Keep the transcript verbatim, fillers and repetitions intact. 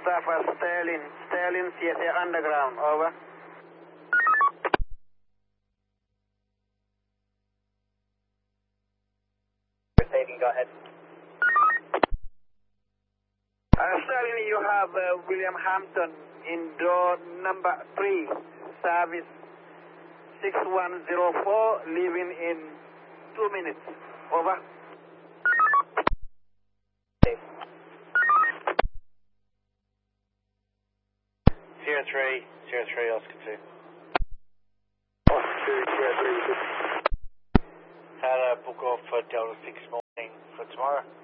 Mustafa Sterling, Sterling C S A Underground, over. Receiving, go ahead. Uh, Sterling, you have uh, William Hampton in door number three, service six one zero four, leaving in two minutes, over. Zero three, zero three, Oscar two. Oscar two, zero three. Had a book off for Delta six morning for tomorrow.